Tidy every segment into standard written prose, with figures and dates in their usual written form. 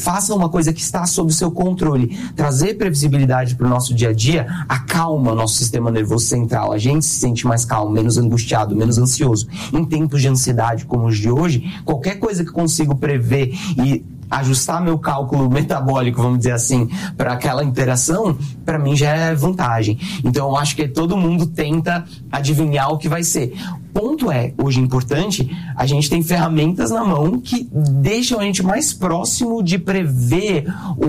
faça uma coisa que está sob o seu controle. Trazer previsibilidade para o nosso dia a dia acalma o nosso sistema nervoso central. A gente se sente mais calmo, menos angustiado, menos ansioso. Em tempos de ansiedade como os de hoje, qualquer coisa que eu consigo prever e ajustar meu cálculo metabólico, vamos dizer assim, para aquela interação, para mim já é vantagem. Então eu acho que todo mundo tenta adivinhar o que vai ser. Ponto é, hoje importante, a gente tem ferramentas na mão que deixam a gente mais próximo de prever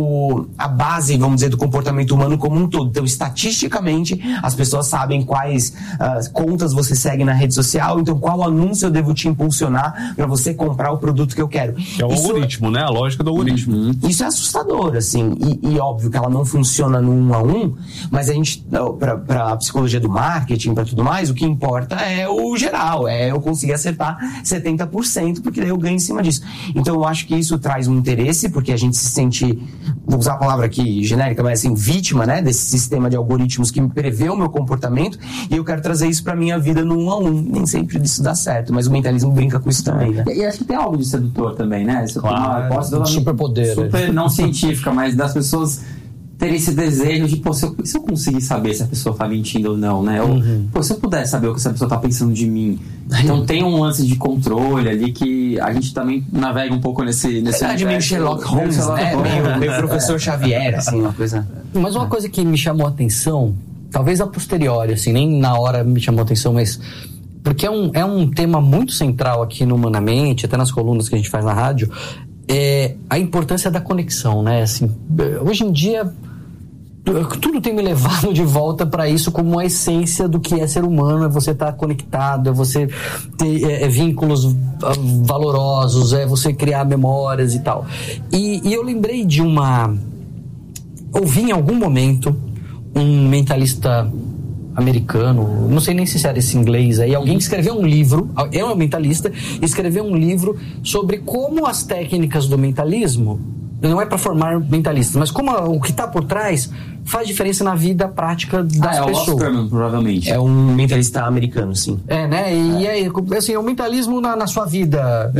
a base, vamos dizer, do comportamento humano como um todo. Então, estatisticamente, as pessoas sabem quais contas você segue na rede social, então qual anúncio eu devo te impulsionar para você comprar o produto que eu quero. É o algoritmo, né? A lógica do algoritmo. Isso é assustador, assim, e óbvio que ela não funciona no 1 a 1, mas a gente, para a psicologia do marketing, para tudo mais, o que importa é o geral, é eu conseguir acertar 70%, porque daí eu ganho em cima disso. Então eu acho que isso traz um interesse, porque a gente se sente, vou usar a palavra aqui genérica, mas assim, vítima, né, desse sistema de algoritmos que me prevê o meu comportamento, e eu quero trazer isso pra minha vida no 1 a 1. Nem sempre isso dá certo, mas o mentalismo brinca com isso também, né? E acho que tem algo de sedutor também, né? Claro, superpoder. Super não científica, mas das pessoas ter esse desejo de, pô, se eu conseguir saber se a pessoa tá mentindo ou não, né? Ou, pô, se eu puder saber o que essa pessoa tá pensando de mim. Então tem um lance de controle ali que a gente também navega um pouco nesse verdade, meio Sherlock Holmes, né? Meio professor Xavier, assim, uma coisa. Mas uma coisa que me chamou a atenção, talvez a posteriori, assim, nem na hora me chamou a atenção, mas porque é um tema muito central aqui no Humanamente, até nas colunas que a gente faz na rádio, é a importância da conexão, né? Assim, hoje em dia tudo tem me levado de volta para isso como a essência do que é ser humano, é você estar conectado, é você ter vínculos valorosos, é você criar memórias e tal. E eu lembrei de ouvi em algum momento um mentalista americano, não sei nem se era esse inglês aí, alguém que escreveu um livro, é um mentalista, escreveu um livro sobre como as técnicas do mentalismo, não é para formar mentalistas, mas como o que está por trás faz diferença na vida prática das pessoas. O Oscar, provavelmente. É um mentalista americano, sim. Né? E aí, assim, o mentalismo na sua vida.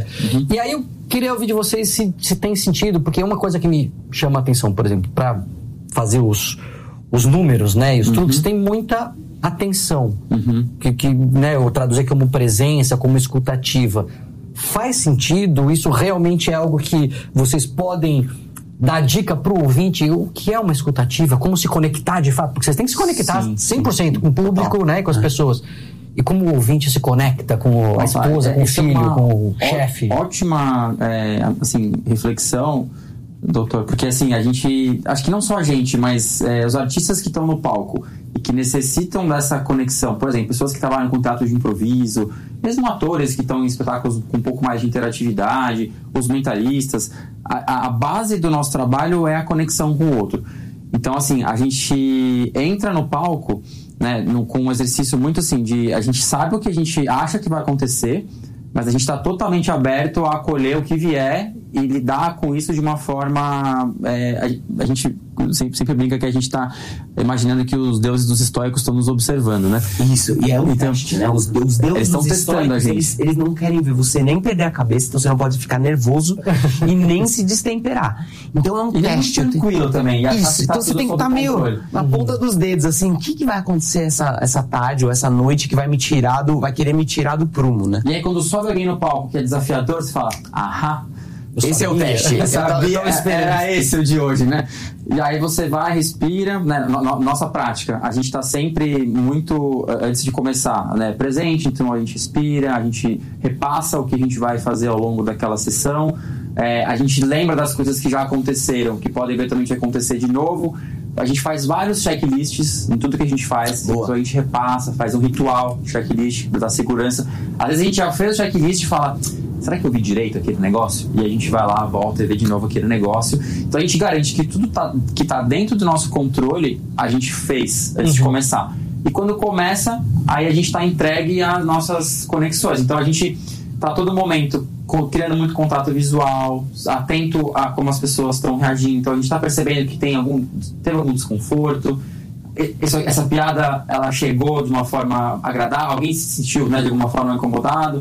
E aí eu queria ouvir de vocês se tem sentido, porque é uma coisa que me chama a atenção, por exemplo, para fazer os números, né, e os truques, tem muita atenção, que né, eu traduzir como presença, como escutativa. Faz sentido? Isso realmente é algo que vocês podem dar dica pro ouvinte? O que é uma escutativa? Como se conectar de fato? Porque vocês têm que se conectar 100% com o público, né, com as pessoas. E como o ouvinte se conecta com a esposa, com o filho, com o chefe? Ótima assim, reflexão, doutor, porque assim, a gente, acho que não só a gente, mas os artistas que estão no palco e que necessitam dessa conexão, por exemplo, pessoas que trabalham com teatro de improviso, mesmo atores que estão em espetáculos com um pouco mais de interatividade, os mentalistas, a base do nosso trabalho é a conexão com o outro. Então, assim, a gente entra no palco, né, com um exercício muito assim, a gente sabe o que a gente acha que vai acontecer, mas a gente está totalmente aberto a acolher o que vier e lidar com isso de uma forma... a gente sempre brinca que a gente está imaginando que os deuses dos estoicos estão nos observando, né? Isso, e é um teste, né? Os deuses estão dos testando a gente. Eles não querem ver você nem perder a cabeça, então você não pode ficar nervoso e nem se destemperar. Então é um teste. Tranquilo também. Isso, então você tem que estar meio na ponta dos dedos, assim, o que vai acontecer essa tarde ou essa noite que vai querer me tirar do prumo, né? E aí quando sobe alguém no palco que é desafiador, você fala, ahá, esse é o teste. Era esse o de hoje, né? E aí você vai, respira, né? Nossa prática, a gente está sempre muito, antes de começar, né, presente, então a gente respira, a gente repassa o que a gente vai fazer ao longo daquela sessão, a gente lembra das coisas que já aconteceram, que podem eventualmente acontecer de novo. A gente faz vários checklists em tudo que a gente faz. Então a gente repassa, faz um ritual, checklist da segurança. Às vezes a gente já fez o checklist e fala, será que eu vi direito aquele negócio? E a gente vai lá, volta e vê de novo aquele negócio. Então a gente garante que tudo que tá dentro do nosso controle, a gente fez antes de começar. E quando começa, aí a gente tá entregue às nossas conexões. Então a gente tá a todo momento criando muito contato visual, atento a como as pessoas estão reagindo. Então a gente está percebendo que teve algum desconforto, essa piada ela chegou de uma forma agradável, alguém se sentiu, né, de alguma forma incomodado.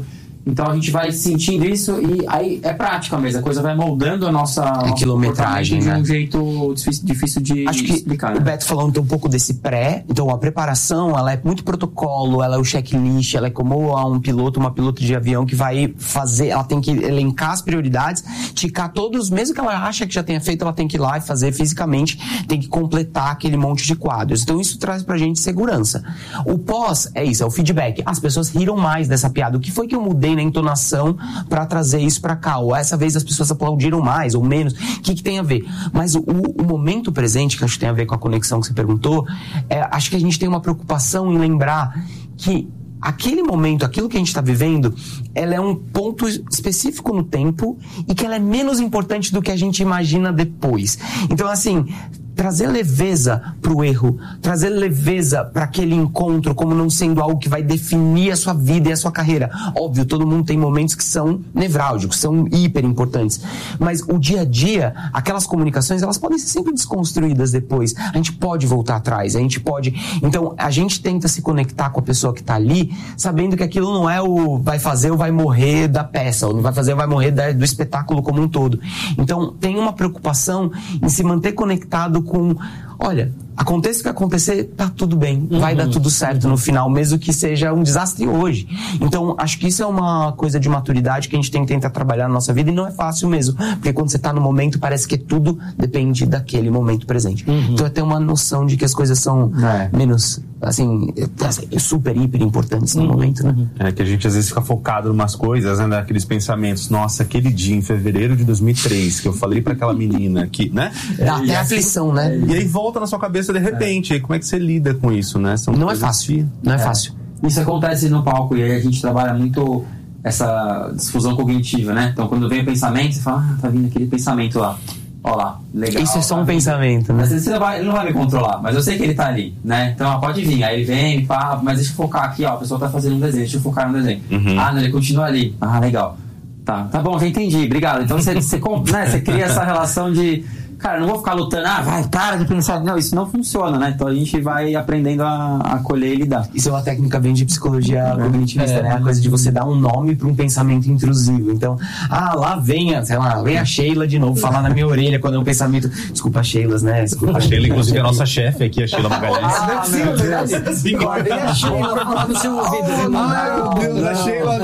Então a gente vai sentindo isso e aí é prática mesmo, a coisa vai moldando a nossa quilometragem, de né? um jeito difícil de Acho que explicar. o Beto falou então um pouco desse pré, então a preparação, ela é muito protocolo, ela é o checklist, ela é como uma pilota de avião que vai fazer, ela tem que elencar as prioridades, ticar todos, mesmo que ela acha que já tenha feito, ela tem que ir lá e fazer fisicamente, tem que completar aquele monte de quadros. Então isso traz pra gente segurança. O pós é isso, é o feedback. As pessoas riram mais dessa piada. O que foi que eu mudei na entonação pra trazer isso pra cá? Ou essa vez as pessoas aplaudiram mais ou menos? O que tem a ver? Mas o momento presente, que acho que tem a ver com a conexão que você perguntou, acho que a gente tem uma preocupação em lembrar que aquele momento, aquilo que a gente está vivendo, ela é um ponto específico no tempo e que ela é menos importante do que a gente imagina depois. Então, assim, trazer leveza pro erro, trazer leveza para aquele encontro como não sendo algo que vai definir a sua vida e a sua carreira. Óbvio, todo mundo tem momentos que são nevrálgicos, são hiper importantes, mas o dia a dia, aquelas comunicações, elas podem ser sempre desconstruídas depois. A gente pode voltar atrás, a gente pode... Então, a gente tenta se conectar com a pessoa que tá ali, sabendo que aquilo não é o vai fazer ou vai morrer da peça, ou não vai fazer ou vai morrer do espetáculo como um todo. Então, tem uma preocupação em se manter conectado com, olha, aconteça o que acontecer, tá tudo bem, vai dar tudo certo no final, mesmo que seja um desastre hoje. Então, acho que isso é uma coisa de maturidade que a gente tem que tentar trabalhar na nossa vida, e não é fácil mesmo, porque quando você tá no momento, parece que tudo depende daquele momento presente. Então, é ter uma noção de que as coisas são menos, assim, super, hiper importantes no momento, né? É que a gente às vezes fica focado em umas coisas, né, naqueles pensamentos, nossa, aquele dia em fevereiro de 2003, que eu falei pra aquela menina que, né? Dá até aflição, né? E aí volta na sua cabeça de repente. E como é que você lida com isso, né? Não é fácil. Não é fácil. Isso acontece no palco e aí a gente trabalha muito essa difusão cognitiva, né? Então quando vem o pensamento, você fala, tá vindo aquele pensamento lá. Ó lá, legal. Isso é só um pensamento, né? Às vezes ele não vai me controlar, mas eu sei que ele tá ali, né? Então pode vir. Aí ele vem, pá, mas deixa eu focar aqui, ó. A pessoa tá fazendo um desenho, deixa eu focar no desenho. Ah, não, ele continua ali. Ah, legal. Tá bom, já entendi, obrigado. Então você cria essa relação de... Cara, não vou ficar lutando, para de pensar. Não, isso não funciona, né? Então a gente vai aprendendo a acolher e lidar. Isso é uma técnica bem de psicologia cognitivista, né? A coisa de você dar um nome para um pensamento intrusivo. Então, lá vem a Sheila de novo falar na minha orelha quando é um pensamento. Desculpa, Sheilas, né? Desculpa. A Sheila, inclusive, é a nossa chefe aqui, a Sheila Magalhães. Meu Deus. Guardei a Sheila falar no seu ouvido. Meu Deus, a Sheila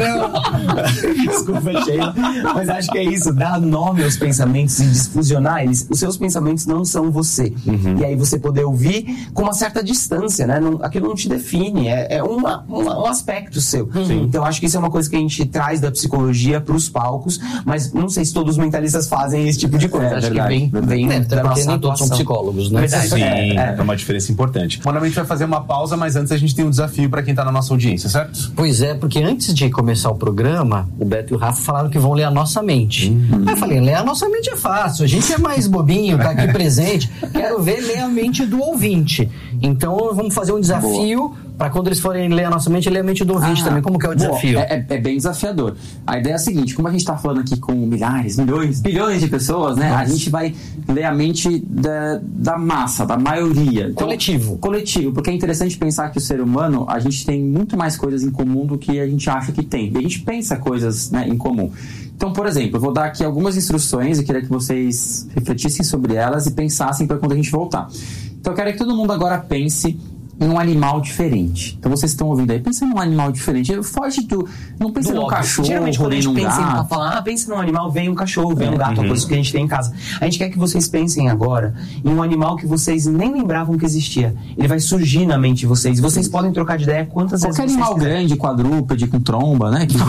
não. Desculpa, Sheila. Mas acho que é isso, dar nome aos pensamentos e desfusionar eles. Os seus pensamentos não são você. E aí você poder ouvir com uma certa distância, né? Aquilo não te define, é um aspecto seu. Então acho que isso é uma coisa que a gente traz da psicologia para os palcos, mas não sei se todos os mentalistas fazem esse tipo de coisa. Acho que vem da nossa atuação. São psicólogos, né? Verdade. Sim, é uma diferença importante. Bom, a gente vai fazer uma pausa, mas antes a gente tem um desafio para quem tá na nossa audiência, certo? Pois é, porque antes de começar o programa, o Beto e o Rafa falaram que vão ler a nossa mente. Aí eu falei, ler a nossa mente é fácil, a gente é mais bobinho, tá aqui presente, quero ler a mente do ouvinte. Então vamos fazer um desafio para quando eles forem ler a nossa mente, ler a mente do ouvinte também. Como que é o desafio? É bem desafiador. A ideia é a seguinte, como a gente tá falando aqui com milhares, milhões, bilhões de pessoas, né? A gente vai ler a mente da massa, da maioria. Então, coletivo, porque é interessante pensar que o ser humano, a gente tem muito mais coisas em comum do que a gente acha que tem. E a gente pensa coisas, né, em comum. Então, por exemplo, eu vou dar aqui algumas instruções e queria que vocês refletissem sobre elas e pensassem para quando a gente voltar. Então, eu quero que todo mundo agora pense em um animal diferente. Então vocês estão ouvindo aí, pensa num animal diferente. Foge do... Não pensa num cachorro, geralmente quando a gente pensa gato. em falar, pensa num animal, vem um cachorro, vem um gato, a coisa que a gente tem em casa. A gente quer que vocês pensem agora em um animal que vocês nem lembravam que existia. Ele vai surgir na mente de vocês. Vocês podem trocar de ideia quantas vezes Qualquer vocês animal quiserem. grande, quadrúpede, com tromba, né? Que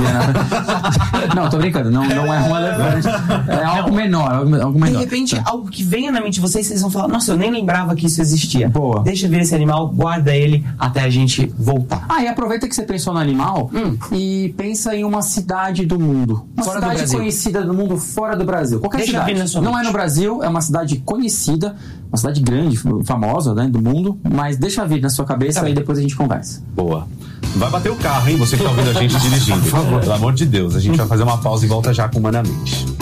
vira... Não, tô brincando. Não é um elefante. É algo menor. De repente, algo que venha na mente de vocês, vocês vão falar, nossa, eu nem lembrava que isso existia. Boa. Deixa vir esse animal, guarda ele até a gente voltar. E aproveita que você pensou no animal e pensa em uma cidade do mundo. Uma Fora do cidade Brasil. conhecida do mundo fora do Brasil. Qualquer Deixa cidade. vir na sua Não mente. é no Brasil, é uma cidade conhecida, uma cidade grande, famosa, né, do mundo, mas deixa vir na sua cabeça e depois a gente conversa. Boa. Vai bater o carro, hein? Você que tá ouvindo a gente dirigindo. Por favor. Pelo amor de Deus. A gente vai fazer uma pausa e volta já com Humanamente.